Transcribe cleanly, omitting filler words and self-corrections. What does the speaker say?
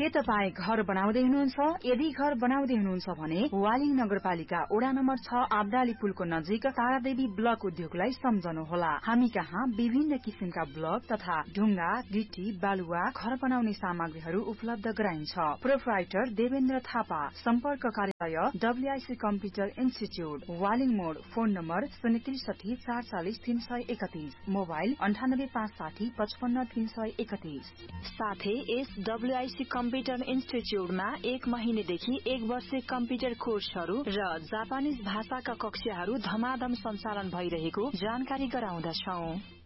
के तपाई घर बनाउँदै हुनुहुन्छ? यदि घर बनाउँदै हुनुहुन्छ भने वालिङ नगरपालिका वडा नम्बर 6 आब्दाली पुलको नजिक तारादेवी ब्लक उद्योगलाई सम्झनुहोला। हामी कहाँ विभिन्न किसिमका ब्लक तथा ढुङ्गा, गिटी, बालुवा, घर बनाउने सामग्रीहरू उपलब्ध गराइन्छ। प्रोप्राइटर देवेन्द्र थापा। सम्पर्क कार्यालय WIC कम्प्युटर इन्स्टिच्युट, वालिङ मोड। Phone number 063 440 331, mobile 98 560 55 331। साथै यस WIC कम्प्युटर इन्स्टिच्युटमा 1 महिनेदेखि 1 वर्षे कम्प्युटर कोर्सहरू र जापानिज भाषाका कक्षाहरू धमाधम सञ्चालन भइरहेको जानकारी गराउँदछौं।